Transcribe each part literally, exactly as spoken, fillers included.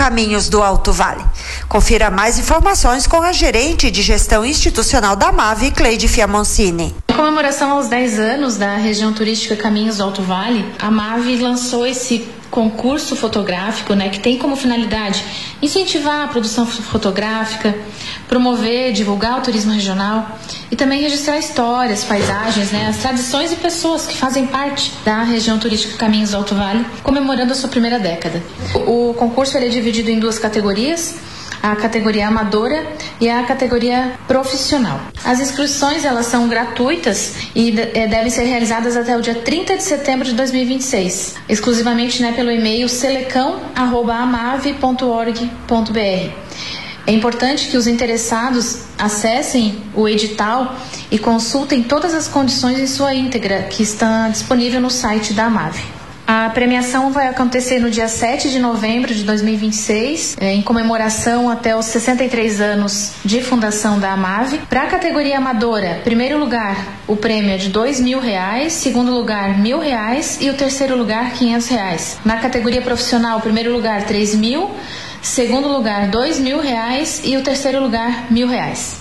Caminhos do Alto Vale. Confira mais informações com a gerente de gestão institucional da AMAV, Cleide Fiamoncini. Em comemoração aos dez anos da região turística Caminhos do Alto Vale, a AMAV lançou esse concurso fotográfico, né, que tem como finalidade incentivar a produção fotográfica, promover, divulgar o turismo regional e também registrar histórias, paisagens, né, as tradições e pessoas que fazem parte da região turística Caminhos do Alto Vale, comemorando a sua primeira década. O concurso ele é dividido em duas categorias: a categoria amadora e a categoria profissional. As inscrições elas são gratuitas e é, devem ser realizadas até o dia trinta de setembro de dois mil e vinte e seis, exclusivamente, né, pelo e-mail selecão arroba amave ponto org ponto br. É importante que os interessados acessem o edital e consultem todas as condições em sua íntegra, que está disponível no site da AMAV. A premiação vai acontecer no dia sete de novembro de dois mil e vinte e seis, em comemoração até os sessenta e três anos de fundação da AMAV. Para a categoria amadora, primeiro lugar, o prêmio é de dois mil reais, segundo lugar, mil reais e o terceiro lugar, quinhentos reais. Na categoria profissional, primeiro lugar, três mil, segundo lugar, dois mil reais e o terceiro lugar, mil reais.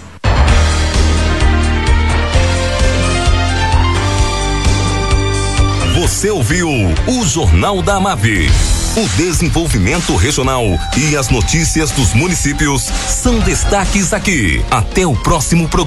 Você ouviu o Jornal da AMAV. O desenvolvimento regional e as notícias dos municípios são destaques aqui. Até o próximo programa.